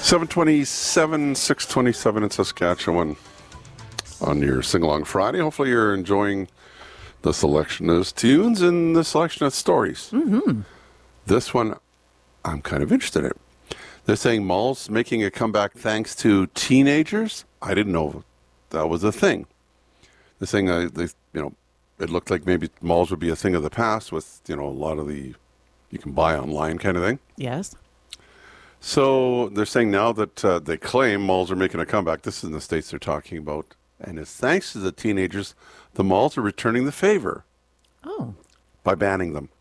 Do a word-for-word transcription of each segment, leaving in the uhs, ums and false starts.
seven twenty-seven, six twenty-seven in Saskatchewan on your Sing-Along Friday. Hopefully you're enjoying the selection of tunes and the selection of stories. Mm-hmm. This one I'm kind of interested in. They're saying malls making a comeback thanks to teenagers. I didn't know that was a thing. They're saying, uh, they, you know, it looked like maybe malls would be a thing of the past with, you know, a lot of the you can buy online kind of thing. Yes. So they're saying now that uh, they claim malls are making a comeback. This is in the States they're talking about. And it's thanks to the teenagers, the malls are returning the favor. Oh. By banning them.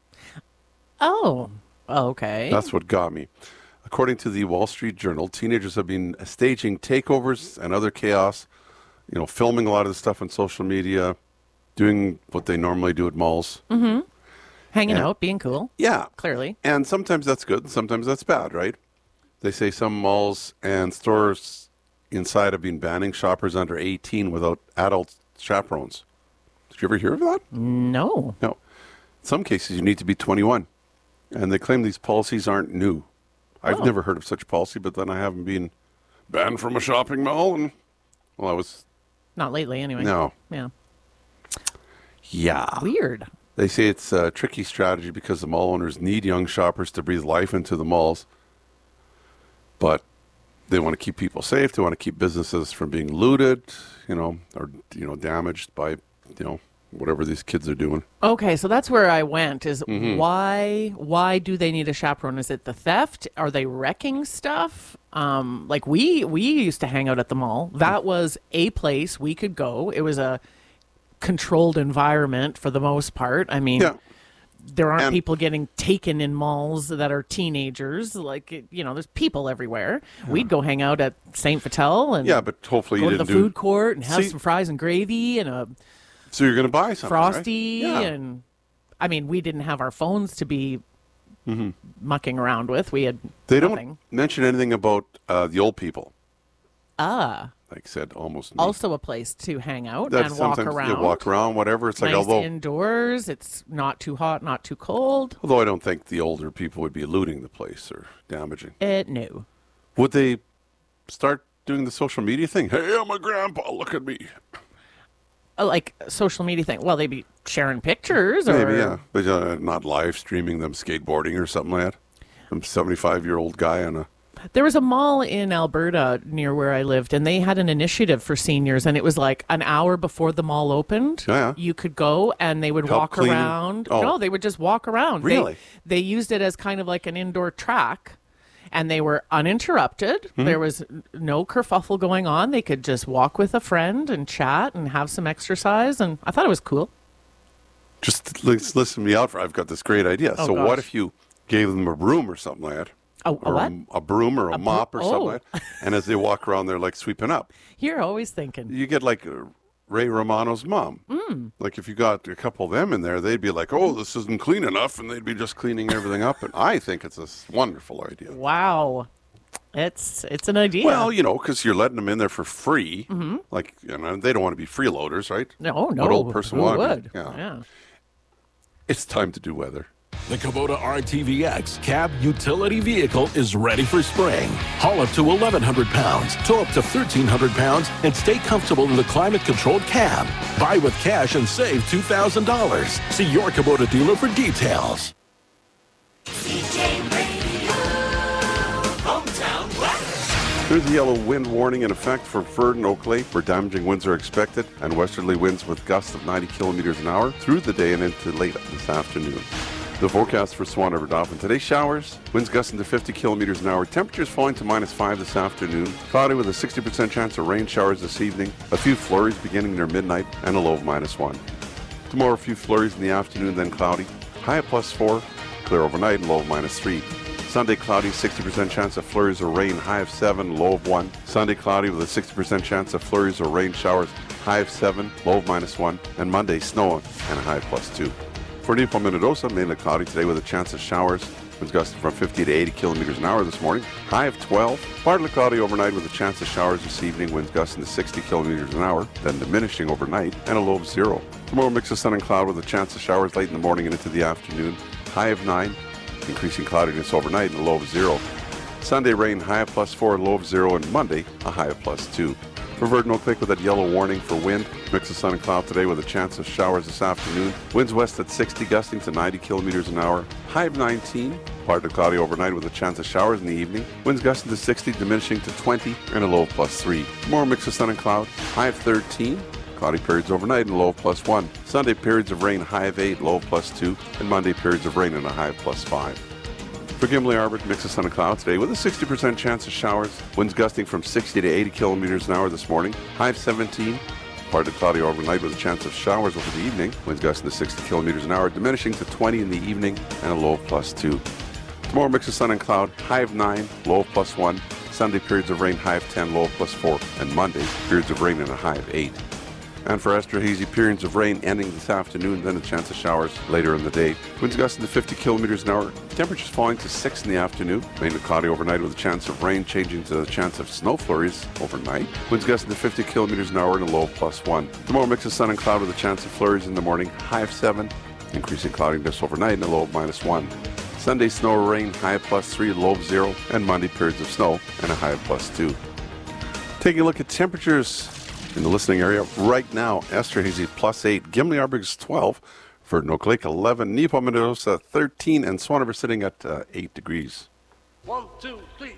Oh. Okay. That's what got me. According to the Wall Street Journal, teenagers have been staging takeovers and other chaos, you know, filming a lot of the stuff on social media, doing what they normally do at malls. Mm-hmm. Hanging and, out, being cool. Yeah. Clearly. And sometimes that's good, and sometimes that's bad, right? They say some malls and stores inside have been banning shoppers under eighteen without adult chaperones. Did you ever hear of that? No. No. In some cases, you need to be twenty-one. And they claim these policies aren't new. I've Oh. never heard of such a policy, but then I haven't been banned from a shopping mall. And, well, I was... Not lately, anyway. No. Yeah. Yeah. Weird. They say it's a tricky strategy because the mall owners need young shoppers to breathe life into the malls. But they want to keep people safe. They want to keep businesses from being looted, you know, or, you know, damaged by, you know, whatever these kids are doing. Okay, so that's where I went, is Mhm. why why do they need a chaperone? Is it the theft? Are they wrecking stuff? Um, like we we used to hang out at the mall. That was a place we could go. It was a controlled environment for the most part. I mean, Yeah. there aren't And- people getting taken in malls that are teenagers. Like, it- you know, there's people everywhere. We'd go hang out at Saint Vital and Yeah, but hopefully go you to the didn't do... food court and have See- some fries and gravy and a So you're going to buy something, Frosty. right? Yeah. And I mean, we didn't have our phones to be Mhm. mucking around with. We had They nothing. don't mention anything about uh, the old people. Ah. Like I said, almost me. Also a place to hang out That's and walk sometimes around. You walk around, whatever. It's like, nice although, indoors. It's not too hot, not too cold. although I don't think the older people would be looting the place or damaging. It no. Would they start doing the social media thing? Hey, I'm a grandpa. Look at me. Uh, Like a social media thing. Well, they'd be sharing pictures or Maybe, yeah. But uh, not live streaming them skateboarding or something like that. Some seventy-five-year-old guy on a... There was a mall in Alberta near where I lived, and they had an initiative for seniors, and it was like an hour before the mall opened. Oh, yeah. You could go, and they would Help walk clean? around. Oh. No, they would just walk around. They- Really? They, used it as kind of like an indoor track, and they were uninterrupted. Mm-hmm. There was n- no kerfuffle going on. They could just walk with a friend and chat and have some exercise, and I thought it was cool. Just li- listen me out for... I've got this great idea. Oh, so what gosh. if you gave them a broom or something like that? A, a Or what? a broom or a, A bro- mop or something oh. like that. And as they walk around, they're like sweeping up. You're always thinking. You get like uh, Ray Romano's mom. Mm. Like if you got a couple of them in there, they'd be like, oh, this isn't clean enough. And they'd be just cleaning everything up. And I think it's a s- wonderful idea. Wow. It's it's an idea. Well, you know, because you're letting them in there for free. Mm-hmm. Like, you know, they don't want to be freeloaders, right? no, no. What old person who wanna be? would? Yeah. yeah. It's time to do weather. The Kubota R T V X cab utility vehicle is ready for spring. Haul up to eleven hundred pounds, tow up to thirteen hundred pounds, and stay comfortable in the climate-controlled cab. Buy with cash and save two thousand dollars. See your Kubota dealer for details. There's a yellow wind warning in effect for Ferd and Oak Lake, where damaging winds are expected, and westerly winds with gusts of ninety kilometers an hour through the day and into late this afternoon. The forecast for Swan River Dauphin. Today, showers, winds gusting to fifty kilometers an hour. Temperatures falling to minus five this afternoon. Cloudy with a sixty percent chance of rain showers this evening. A few flurries beginning near midnight and a low of minus one. Tomorrow, a few flurries in the afternoon, then cloudy. High at plus four, clear overnight and low of minus three. Sunday, cloudy, sixty percent chance of flurries or rain, high of seven, low of one. Sunday, cloudy with a sixty percent chance of flurries or rain showers, high of seven, low of minus one. And Monday, snow and a high of plus two. For Newfoundland and Minnedosa, mainly cloudy today with a chance of showers. Winds gusting from fifty to eighty kilometers an hour this morning. High of twelve. Partly cloudy overnight with a chance of showers this evening. Winds gusting to sixty kilometers an hour, then diminishing overnight, and a low of zero. Tomorrow, mix of sun and cloud with a chance of showers late in the morning and into the afternoon. High of nine. Increasing cloudiness overnight and a low of zero. Sunday, rain, high of plus four, low of zero, and Monday, a high of plus two. For Verdun, Oak Lake with that yellow warning for wind. Mix of sun and cloud today with a chance of showers this afternoon. Winds west at sixty, gusting to ninety kilometers an hour. High of nineteen. Partly cloudy overnight with a chance of showers in the evening. Winds gusting to sixty, diminishing to twenty, and a low of plus three. Tomorrow, mix of sun and cloud. High of thirteen. Cloudy periods overnight and a low of plus one. Sunday, periods of rain, high of eight, low of plus two. And Monday, periods of rain and a high of plus five. For Gimli Arbor, mix of sun and cloud today with a sixty percent chance of showers. Winds gusting from sixty to eighty kilometers an hour this morning. High of seventeen. Partly cloudy overnight with a chance of showers over the evening. Winds gusting to sixty kilometers an hour, diminishing to twenty in the evening and a low of plus two. Tomorrow, mix of sun and cloud. High of nine, low of plus one. Sunday, periods of rain, high of ten, low of plus four. And Monday, periods of rain and a high of eight. And for Esterhazy, periods of rain ending this afternoon, then a chance of showers later in the day. Winds gusting to fifty kilometers an hour. Temperatures falling to six in the afternoon. Mainly cloudy overnight with a chance of rain, changing to a chance of snow flurries overnight. Winds gusting to fifty kilometers an hour and a low of plus one. Tomorrow, mix of sun and cloud with a chance of flurries in the morning. High of seven. Increasing cloudiness overnight and a low of minus one. Sunday, snow or rain, high of plus three, low of zero. And Monday, periods of snow and a high of plus two. Taking a look at temperatures in the listening area right now, Esterhazy plus eight, Gimli Arbig's twelve, Verdun Oak Lake eleven, Neepawa Minnedosa thirteen, and Swan River sitting at uh, eight degrees. One, two, three.